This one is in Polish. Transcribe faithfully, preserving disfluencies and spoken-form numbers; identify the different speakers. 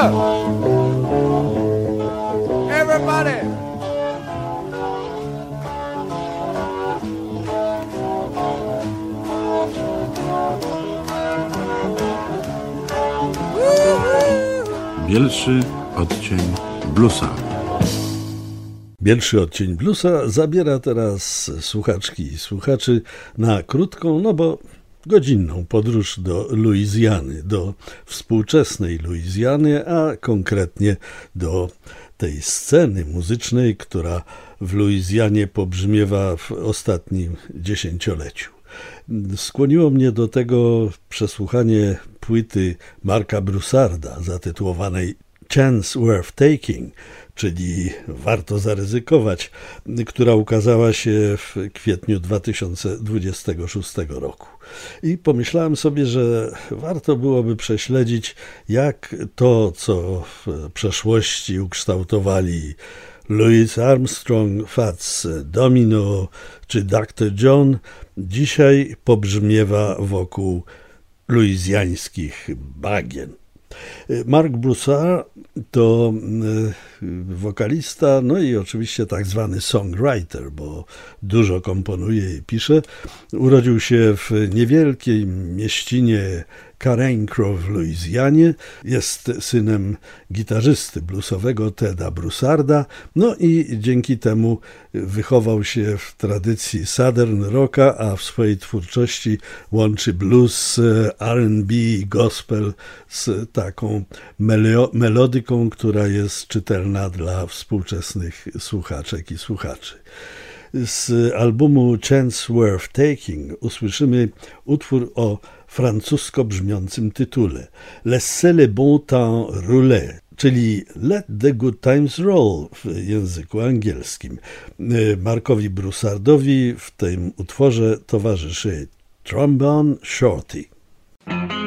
Speaker 1: up. Everybody.
Speaker 2: Bielszy odcień bluesa.
Speaker 3: Bielszy odcień bluesa zabiera teraz słuchaczki i słuchaczy na krótką, no bo godzinną podróż do Luizjany, do współczesnej Luizjany, a konkretnie do tej sceny muzycznej, która w Luizjanie pobrzmiewa w ostatnim dziesięcioleciu. Skłoniło mnie do tego przesłuchanie płyty Marka Broussarda zatytułowanej Chance Worth Taking, czyli Warto zaryzykować, która ukazała się w kwietniu dwa tysiące dwudziestego szóstego roku. I pomyślałem sobie, że warto byłoby prześledzić, jak to, co w przeszłości ukształtowali Louis Armstrong, Fats Domino czy doktor John, dzisiaj pobrzmiewa wokół luizjańskich bagien. Mark Broussard to wokalista, no i oczywiście tak zwany songwriter, bo dużo komponuje i pisze. Urodził się w niewielkiej mieścinie Carencro w Luizjanie. Jest synem gitarzysty bluesowego Teda Broussarda, no i dzięki temu wychował się w tradycji Southern Rocka, a w swojej twórczości łączy blues, R and B, gospel z taką melo- melodyką, która jest czytelna dla współczesnych słuchaczek i słuchaczy. Z albumu Chance Worth Taking usłyszymy utwór o francusko brzmiącym tytule Laissez le bon temps rouler, czyli Let the good times roll w języku angielskim. Markowi Broussardowi w tym utworze towarzyszy trombone Shorty.